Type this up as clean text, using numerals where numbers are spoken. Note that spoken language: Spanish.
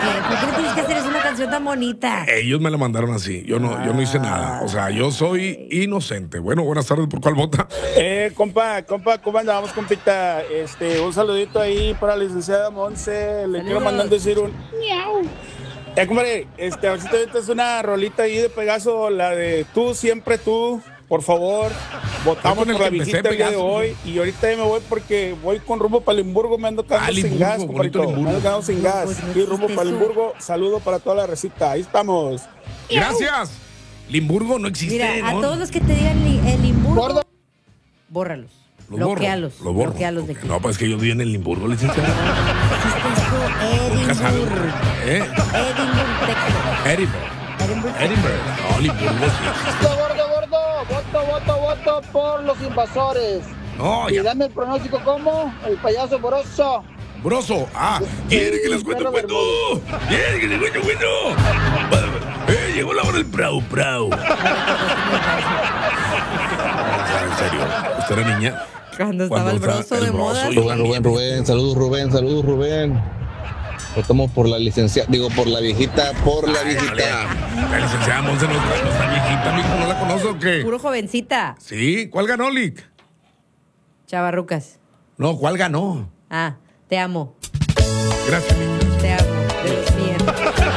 ¿Por qué le tienes que hacer? Es una canción tan bonita. Ellos me la mandaron así. Yo no hice nada. O sea, yo soy inocente. Bueno, buenas tardes. ¿Por cuál vota? Compa, ¿cómo andamos, compita? Un saludito ahí para la licenciada Monse. Le quiero mandar decir un miau. Compadre, a ver si te avientas una rolita ahí de Pegaso, la de tú, siempre tú, por favor. Votamos con el por la que empecé, visita el día de Pegaso. hoy. Y ahorita ya me voy porque voy con rumbo para Limburgo. Me ando quedando sin Limburgo, gas, bonito compadrito. Me Limburgo. ando quedando sin gas. Pues no Y rumbo existe para eso. Limburgo. Saludo para toda la recita. Ahí estamos. Gracias. Limburgo no existe. Mira, a ¿no? todos los que te digan el Limburgo, bórralos. Los borro, Bloquealos. los borro. Bloquealos de Ok. aquí. No, pues es que yo vivo en el Limburgo, licenciado. Nunca sabe. Edinburgh. Edinburgh, Texas. Edinburgh. Edinburgh. No, Limburgo sí existe. Gordo, voto por los invasores. No, Y ya. dame el pronóstico como el payaso Boroso. Broso. ¿Quiere que les cuente un cuento? ¿Quiere que les cuente un cuento? Llegó la hora del prau. En serio, ¿usted era niña? Cuando estaba el broso de moda. Rubén, saludos Rubén. Votamos por la licenciada, por la viejita, La licenciada Monse no está viejita, mijo, ¿no la conoce o qué? Puro jovencita. Sí, ¿cuál ganó, Lick? Chavarrucas. No, ¿cuál ganó? Te amo. Gracias, Lick. Te amo. De los míos.